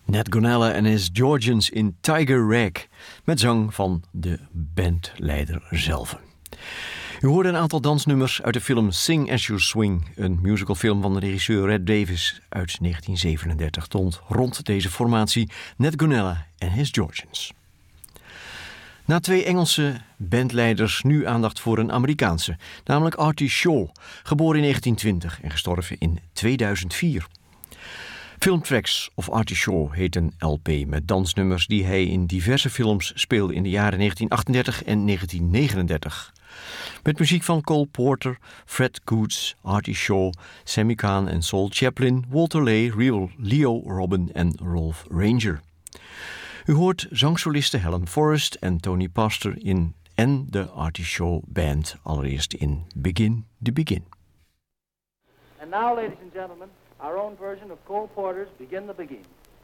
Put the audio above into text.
Nat Gonella en his Georgians in Tiger Rag, met zang van de bandleider zelf. U hoorde een aantal dansnummers uit de film Sing As You Swing, een musicalfilm van de regisseur Red Davies uit 1937, stond rond deze formatie Nat Gonella en his Georgians. Na 2 Engelse bandleiders nu aandacht voor een Amerikaanse, namelijk Artie Shaw, geboren in 1920 en gestorven in 2004. Filmtracks of Artie Shaw heet een LP met dansnummers die hij in diverse films speelde in de jaren 1938 en 1939. Met muziek van Cole Porter, Fred Goods, Artie Shaw, Sammy Cahn en Saul Chaplin, Walter Lay, Leo Robin en Rolf Ranger. U hoort zangsolisten Helen Forrest en Tony Pastor en de Artie Shaw Band, allereerst in Begin the Begin. And now, ladies and gentlemen, our own version of Cole Porter's Begin the Begin.